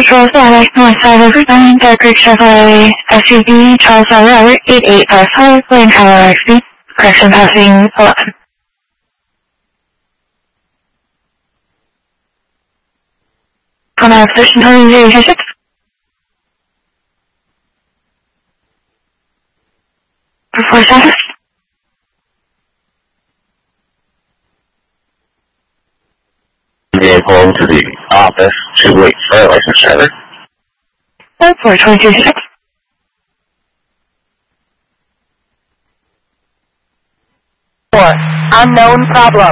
Control status, Northside over 9, Darker Chevrolet, SUV, Charles Robert, 8855, lane power XB, correction passing 11. On our position, 006. Report status. Vehicle to the office to wait for a license driver. 4226. Unknown problem.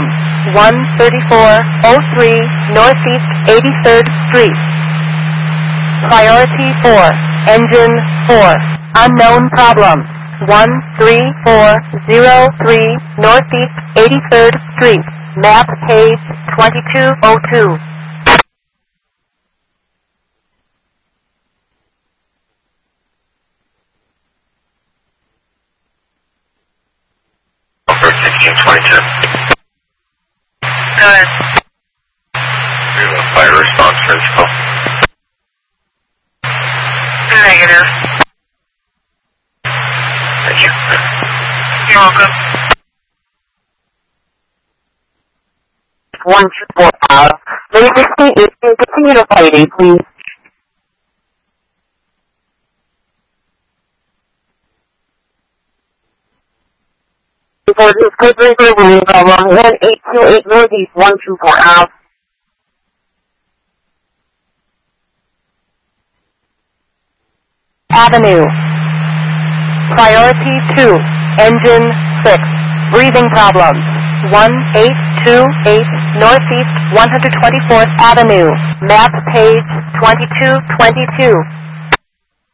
13403 Northeast 83rd Street. Priority 4. Engine 4. Unknown problem. 13403 Northeast 83rd Street. Map page 2202. Over 1622. Go ahead. We have a fire response for this call. Negative. Thank you. You're welcome. 124 May you continue the fighting, please? For this code breaker, we need 1828 Northeast 124 Ave. Avenue. Priority 2. Engine 6. Breathing problems. 1828 Northeast 124th Avenue. Map page 2222.